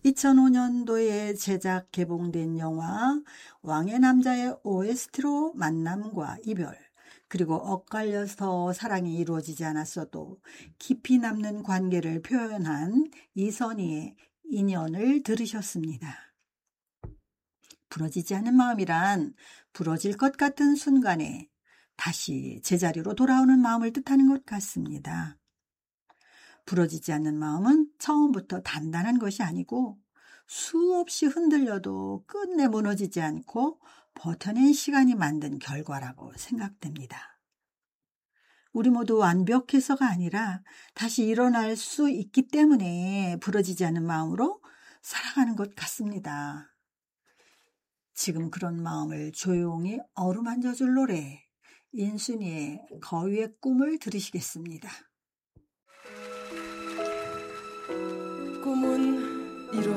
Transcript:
2005년도에 제작 개봉된 영화 왕의 남자의 OST로 만남과 이별, 그리고 엇갈려서 사랑이 이루어지지 않았어도 깊이 남는 관계를 표현한 이선희의 인연을 들으셨습니다. 부러지지 않는 마음이란 부러질 것 같은 순간에 다시 제자리로 돌아오는 마음을 뜻하는 것 같습니다. 부러지지 않는 마음은 처음부터 단단한 것이 아니고 수없이 흔들려도 끝내 무너지지 않고 버텨낸 시간이 만든 결과라고 생각됩니다. 우리 모두 완벽해서가 아니라 다시 일어날 수 있기 때문에 부러지지 않는 마음으로 살아가는 것 같습니다. 지금 그런 마음을 조용히 어루만져 줄 노래, 인순이의 거위의 꿈을 들으시겠습니다.